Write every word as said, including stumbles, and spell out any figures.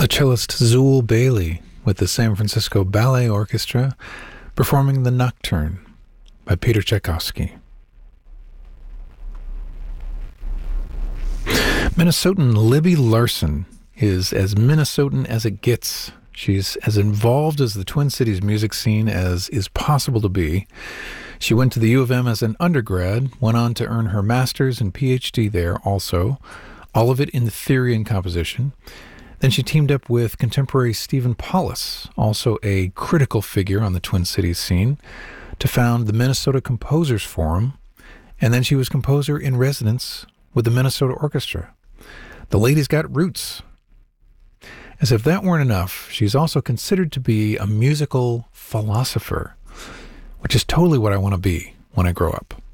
the cellist Zool Bailey with the San Francisco Ballet Orchestra performing the Nocturne by Peter Tchaikovsky. Minnesotan Libby Larsen is as Minnesotan as it gets. She's as involved as the Twin Cities music scene as is possible to be. She went to the U of M as an undergrad, went on to earn her master's and P H D there also, all of it in theory and composition. Then she teamed up with contemporary Stephen Paulus, also a critical figure on the Twin Cities scene, to found the Minnesota Composers Forum, and then she was composer in residence with the Minnesota Orchestra. The lady's got roots. As if that weren't enough, she's also considered to be a musical philosopher, which is totally what I want to be when I grow up.